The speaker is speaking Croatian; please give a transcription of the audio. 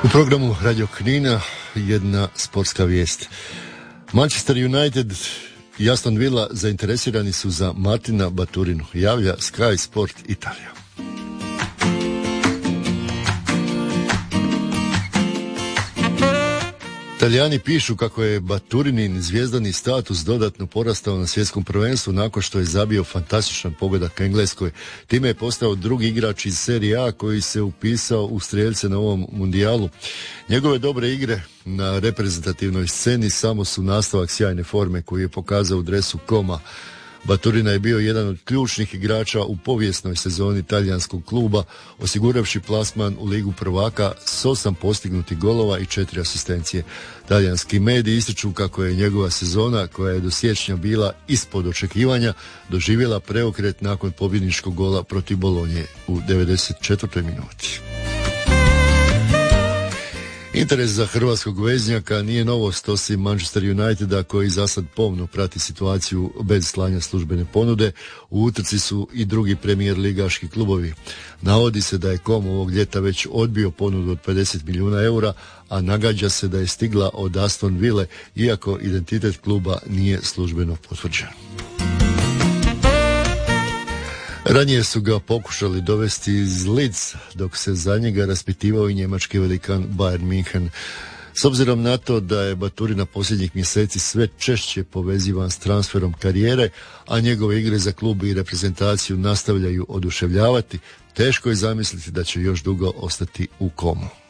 U programu Radio Knina jedna sportska vijest. Manchester United i Aston Villa zainteresirani su za Martina Baturinu, javlja Sky Sport Italija. Italijani pišu kako je Baturinin zvijezdani status dodatno porastao na svjetskom prvenstvu nakon što je zabio fantastičan pogodak Engleskoj. Time je postao drugi igrač iz Serije A koji se upisao u strijeljce na ovom mundijalu. Njegove dobre igre na reprezentativnoj sceni samo su nastavak sjajne forme koju je pokazao u dresu Koma. Baturina je bio jedan od ključnih igrača u povijesnoj sezoni talijanskog kluba, osiguravši plasman u Ligu prvaka s 8 postignutih golova i 4 asistencije. Talijanski mediji ističu kako je njegova sezona, koja je do siječnja bila ispod očekivanja, doživjela preokret nakon pobjedničkog gola protiv Bolonje u 94. minuti. Interes za hrvatskog veznjaka nije novost osim Manchester Uniteda koji za sad pomno prati situaciju bez slanja službene ponude. U utrci su i drugi premijer ligaški klubovi. Navodi se da je Kom ovog ljeta već odbio ponudu od 50 milijuna eura, a nagađa se da je stigla od Aston Ville, iako identitet kluba nije službeno potvrđen. Ranije su ga pokušali dovesti iz Leeds, dok se za njega raspitivao i njemački velikan Bayern München. S obzirom na to da je Baturina posljednjih mjeseci sve češće povezivan s transferom karijere, a njegove igre za klub i reprezentaciju nastavljaju oduševljavati, teško je zamisliti da će još dugo ostati u Komu.